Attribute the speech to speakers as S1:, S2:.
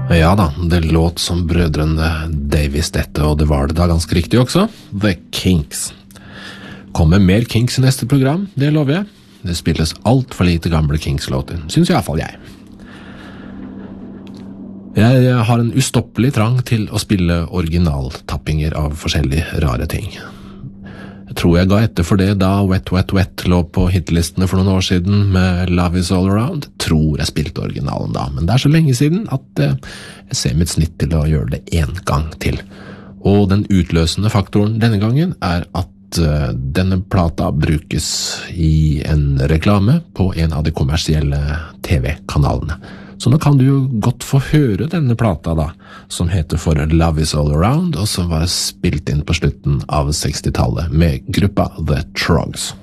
S1: Ja da, det låt som brødrene Davis dette, og det var det da ganske riktig også. The Kinks. Kommer mer Kinks I neste program, det lover jeg. Det spilles alt for lite gamle Kinks-låter, synes I hvert fall jeg. Jeg har en ustoppelig trang til å spille originaltappinger av forskjellige rare ting. Jeg tror jeg ga etter for det da Wet Wet Wet lå på hitlistene for noen år siden med Love Is All Around. Tror jeg spilte originalen da, men det så lenge siden at jeg ser mitt snitt til å gjøre det en gang til. Og den utløsende faktoren denne gangen at denne plata brukes I en reklame på en av de kommersielle TV-kanalene. Så nå kan du jo godt få høre denne plata da, som heter for Love Is All Around, og som var spilt inn på slutten av 60-tallet med gruppa The Trogs.